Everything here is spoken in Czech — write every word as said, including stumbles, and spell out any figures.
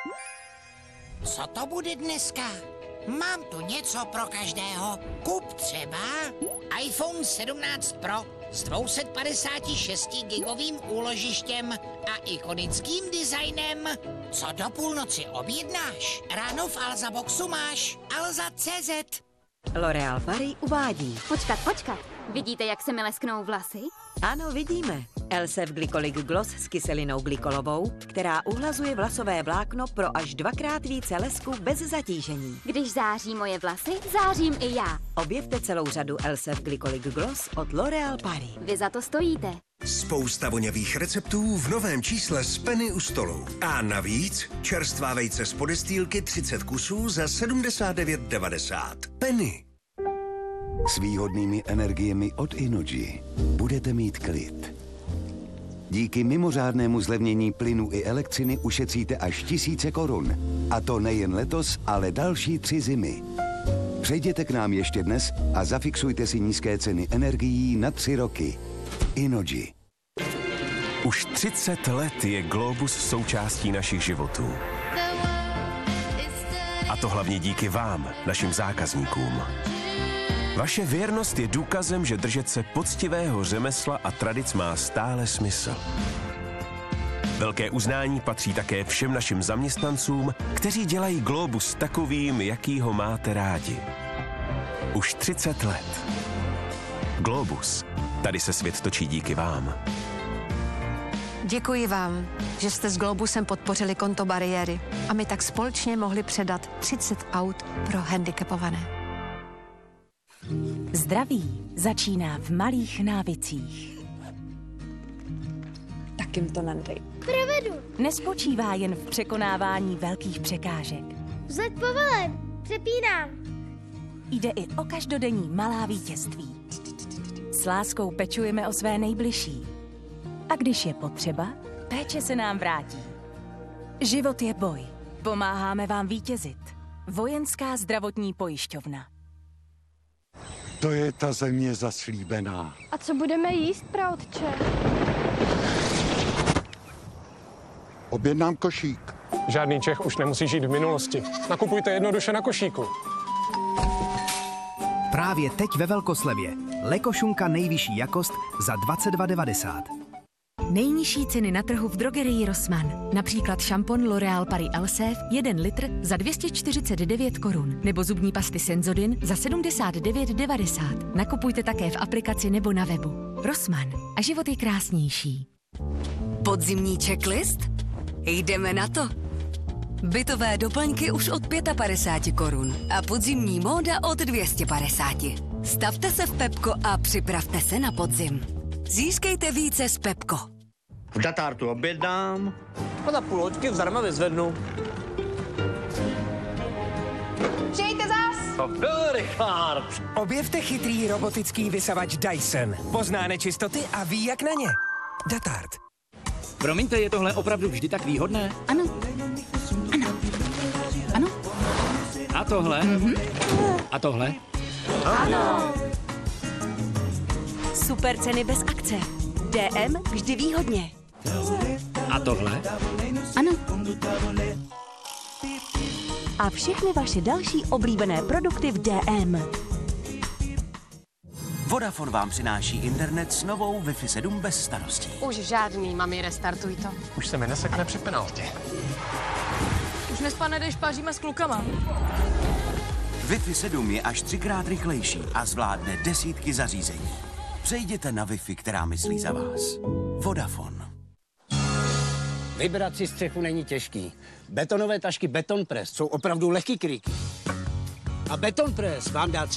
Co to bude dneska? Mám tu něco pro každého. Kup třeba iPhone sedmnáct Pro s dvě stě padesát šest gigovým úložištěm a ikonickým designem. Co do půlnoci objednáš? Ráno v Alza Boxu máš Alza tečka cé zet. L'Oréal Paris uvádí. Počkat, počkat. Vidíte, jak se mi lesknou vlasy? Ano, vidíme. Elsef Glycolic Gloss s kyselinou glykolovou, která uhlazuje vlasové vlákno pro až dvakrát více lesku bez zatížení. Když září moje vlasy, zářím i já. Objevte celou řadu Elsef Glycolic Gloss od L'Oréal Paris. Vy za to stojíte. Spousta vonavých receptů v novém čísle z Penny u stolu. A navíc čerstvá vejce z podestýlky třicet kusů za sedmdesát devět devadesát. Penny. S výhodnými energiemi od Innogy budete mít klid. Díky mimořádnému zlevnění plynu i elektřiny ušetříte až tisíce korun. A to nejen letos, ale další tři zimy. Přejděte k nám ještě dnes a zafixujte si nízké ceny energií na tři roky. Innogy. Už třicet let je Globus součástí našich životů. A to hlavně díky vám, našim zákazníkům. Vaše věrnost je důkazem, že držet se poctivého řemesla a tradic má stále smysl. Velké uznání patří také všem našim zaměstnancům, kteří dělají Globus takovým, jaký ho máte rádi. Už třicet let. Globus. Tady se svět točí díky vám. Děkuji vám, že jste s Globusem podpořili konto bariéry a my tak společně mohli předat třicet aut pro handicapované. Zdraví začíná v malých návicích. Tak jim to nedej. Provedu. Nespočívá jen v překonávání velkých překážek. Vzlet povelen. Přepínám. Jde i o každodenní malá vítězství. S láskou pečujeme o své nejbližší. A když je potřeba, péče se nám vrátí. Život je boj. Pomáháme vám vítězit. Vojenská zdravotní pojišťovna. To je ta země zaslíbená. A co budeme jíst, praotče? Objednám košík. Žádný Čech už nemusí žít v minulosti. Nakupujte jednoduše na košíku. Právě teď ve velkoslevě. Lekošunka nejvyšší jakost za dvacet dva devadesát. Nejnižší ceny na trhu v drogerii Rossmann. Například šampon L'Oréal Paris Elsef jeden litr za dvě stě čtyřicet devět korun. Nebo zubní pasty Senzodin za sedmdesát devět devadesát. Nakupujte také v aplikaci nebo na webu. Rossmann. A život je krásnější. Podzimní checklist? Jdeme na to. Bytové doplňky už od padesát pět korun a podzimní móda od dvě stě padesát. Stavte se v Pepko a připravte se na podzim. Získejte více z Pepko. V Datartu objednám. A za půl hoďky zdarma vyzvednu. Přijďte zas! To byl Richard. Objevte chytrý robotický vysavač Dyson. Pozná nečistoty a ví, jak na ně. Datart. Promiňte, je tohle opravdu vždy tak výhodné? Ano. Ano. Ano. A tohle? Mhm. A tohle? Ano. Super ceny bez akce. D M vždy výhodně. A tohle? Ano. A všechny vaše další oblíbené produkty v D M. Vodafone vám přináší internet s novou Wi-Fi sedm bez starostí. Už žádný, mami, restartuj to. Už se mi nesekne při penaltě. Už nespadne, když paříme s klukama. Wi-Fi sedm je až třikrát rychlejší a zvládne desítky zařízení. Přejděte na Wi-Fi, která myslí za vás. Vodafone. Vybrat si střechu není těžký. Betonové tašky Beton Press jsou opravdu lehký kryky. A Beton Press vám dá